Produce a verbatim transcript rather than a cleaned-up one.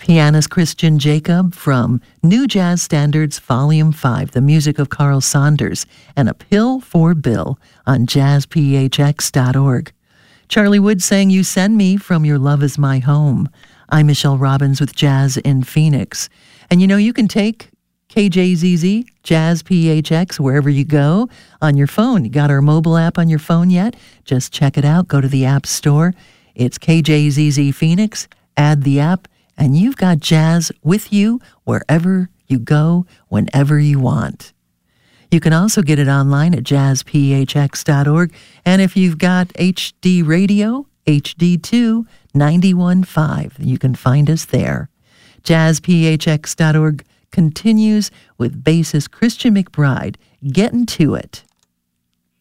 Pianist Christian Jacob from New Jazz Standards Volume five, the music of Carl Saunders, and A Pill for Bill on jazz p h x dot org. Charlie Wood sang You Send Me from Your Love Is My Home. I'm Michelle Robbins with Jazz in Phoenix. And you know, you can take K J Z Z, Jazz P H X, wherever you go on your phone. You got our mobile app on your phone yet? Just check it out. Go to the App Store. It's K J Z Z Phoenix. Add the app, and you've got jazz with you wherever you go, whenever you want. You can also get it online at jazz p h x dot org. And if you've got H D Radio, H D two, ninety-one point five, you can find us there. jazz p h x dot org continues with bassist Christian McBride getting to it.